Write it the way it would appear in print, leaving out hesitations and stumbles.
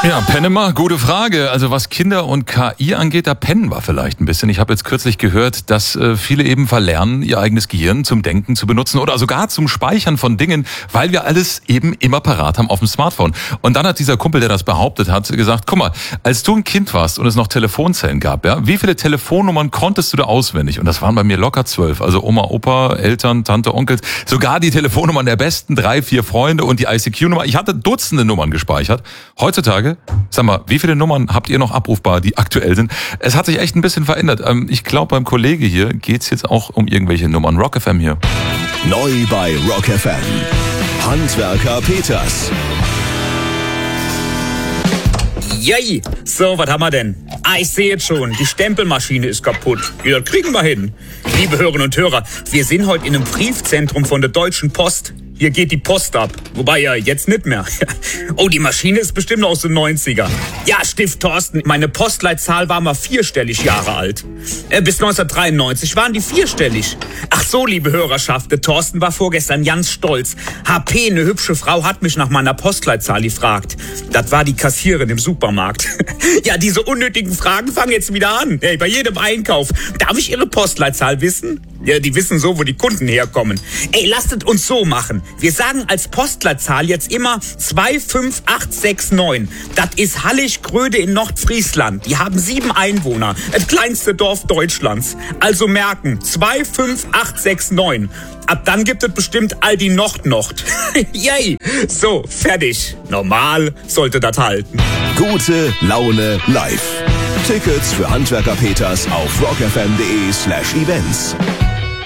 Ja, Penema, gute Frage. Also was Kinder und KI angeht, da pennen wir vielleicht ein bisschen. Ich habe jetzt kürzlich gehört, dass viele eben verlernen, ihr eigenes Gehirn zum Denken zu benutzen oder sogar zum Speichern von Dingen, weil wir alles eben immer parat haben auf dem Smartphone. Und dann hat dieser Kumpel, der das behauptet hat, gesagt, guck mal, als du ein Kind warst und es noch Telefonzellen gab, ja, wie viele Telefonnummern konntest du da auswendig? Und das waren bei mir locker 12. Also Oma, Opa, Eltern, Tante, Onkel, sogar die Telefonnummern der besten 3, 4 Freunde und die ICQ-Nummer. Ich hatte Dutzende Nummern gespeichert. Heutzutage, sag mal, wie viele Nummern habt ihr noch abrufbar, die aktuell sind? Es hat sich echt ein bisschen verändert. Ich glaube, beim Kollege hier geht's jetzt auch um irgendwelche Nummern. Rock FM hier. Neu bei Rock FM. Handwerker Peters. Yay! So, was haben wir denn? Ich sehe jetzt schon, die Stempelmaschine ist kaputt. Ja, das kriegen wir hin. Liebe Hörerinnen und Hörer, wir sind heute in einem Briefzentrum von der Deutschen Post. Hier geht die Post ab. Wobei ja jetzt nicht mehr. Oh, die Maschine ist bestimmt aus den 90er. Ja, Stift Thorsten, meine Postleitzahl war mal 4-stellig Jahre alt. Bis 1993 waren die 4-stellig. Ach so, liebe Hörerschaft, der Thorsten war vorgestern ganz stolz. HP, eine hübsche Frau, hat mich nach meiner Postleitzahl gefragt. Das war die Kassiererin im Supermarkt. Ja, diese unnötigen Fragen fangen jetzt wieder an. Hey, bei jedem Einkauf. Darf ich Ihre Postleitzahl wissen? Ja, die wissen so, wo die Kunden herkommen. Ey, lasst es uns so machen. Wir sagen als Postleitzahl jetzt immer 25869. Das ist Hallig-Gröde in Nordfriesland. Die haben 7 Einwohner. Das kleinste Dorf Deutschlands. Also merken, 25869. Ab dann gibt es bestimmt Aldi Nord. Yay! So, fertig. Normal sollte das halten. Gute Laune live. Tickets für Handwerker Peters auf rockfm.de/events.